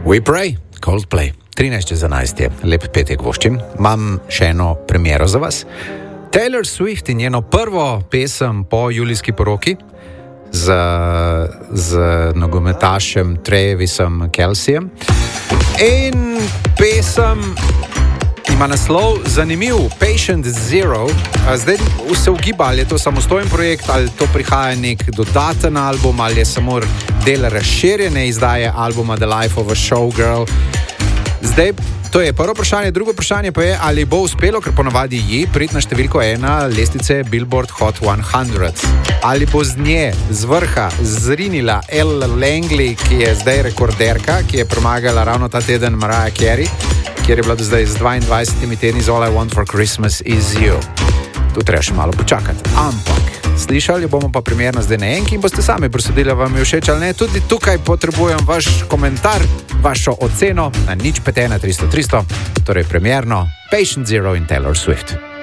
We Pray, Coldplay, 13:11, lep petek voščim. Imam še eno premiero za vas. Taylor Swift in njeno prvo pesem po julijski poroki z nogometašem Travisom Kelcejem. In pesem ima naslov zanimiv, Patient Zero. Zdaj se ugiba, ali je to samostojen projekt, ali to prihaja nek dodaten album, ali je samo del razširjene izdaje albuma The Life of a Showgirl. Zdaj, to je prvo vprašanje. Drugo vprašanje pa je, ali bo uspelo, ker ponavadi ji priti na številko 1 lestvice Billboard Hot 100. Ali bo z nje, z vrha, zrinila Elle Langley, ki je zdaj rekorderka, ki je premagala ravno ta teden Mariah Carey, kjer je bila do zdaj z 22 tedni z All I Want for Christmas Is You. Tu treba še malo počakati. Ampak slišali bomo pa primerno zdaj na enki in boste sami presodili, vam je všeč ali ne. Tudi tukaj potrebujem vaš komentar, vašo oceno na 051 300 300, torej primerno Patient Zero in Taylor Swift.